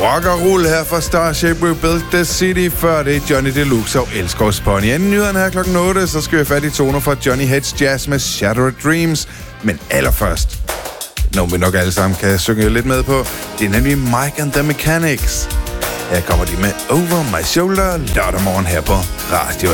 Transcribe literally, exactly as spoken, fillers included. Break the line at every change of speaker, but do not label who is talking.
rock og roll her fra Starship Rebuilt the City, før det er Johnny Deluxe og Elskovs Pony. Inden nyhederne her klokken otte, så skal vi have fat i toner fra Johnny Hedge Jazz med Shattered Dreams. Men allerførst, når vi nok alle sammen kan synge lidt med på, det er nemlig Mike and the Mechanics. Her kommer de med Over My Shoulder lørdag morgen her på Radio